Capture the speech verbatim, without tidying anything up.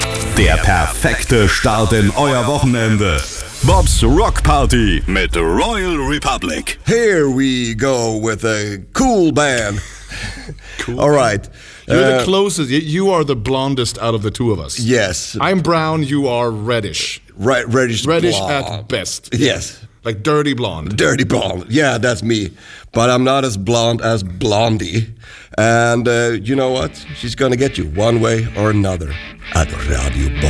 Der perfekte Start in euer Wochenende. Bob's Rock Party mit Royal Republic. Here we go with a cool band. Cool. All right. You're Uh, the closest. You- You are the blondest out of the two of us. Yes. I'm brown. You are reddish. Right, reddish Reddish blonde. at best. Yes. Like dirty blonde. Dirty blonde. Yeah, that's me. But I'm not as blonde as Blondie. And uh, you know what? She's gonna get you one way or another at Radio Bob.